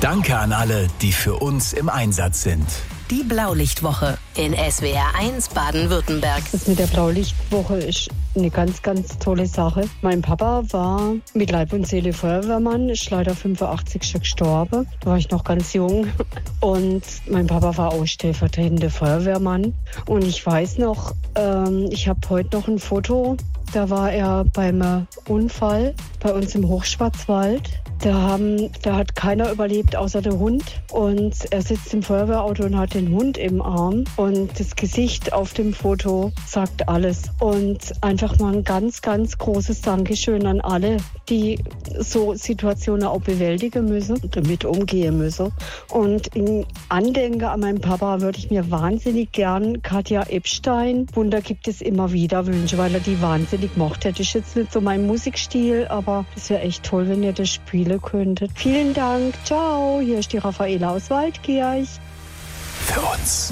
Danke an alle, die für uns im Einsatz sind. Die Blaulichtwoche in SWR 1 Baden-Württemberg. Das mit der Blaulichtwoche ist eine ganz, ganz tolle Sache. Mein Papa war mit Leib und Seele Feuerwehrmann, ist leider 85 gestorben. Da war ich noch ganz jung. Und mein Papa war auch stellvertretender Feuerwehrmann. Und ich weiß noch, ich habe heute noch ein Foto. Da war er beim Unfall bei uns im Hochschwarzwald. Da hat keiner überlebt, außer der Hund. Und er sitzt im Feuerwehrauto und hat den Hund im Arm. Und das Gesicht auf dem Foto sagt alles. Und einfach mal ein ganz, ganz großes Dankeschön an alle, die so Situationen auch bewältigen müssen, damit umgehen müssen. Und in Andenken an meinen Papa würde ich mir wahnsinnig gern Katja Epstein, Wunder gibt es immer wieder, wünschen, weil er die wahnsinnig mochte. Das ist jetzt nicht so mein Musikstil, aber es wäre echt toll, wenn ihr das spielen könntet. Vielen Dank. Ciao. Hier ist die Raffaela aus Waldkirch. Für uns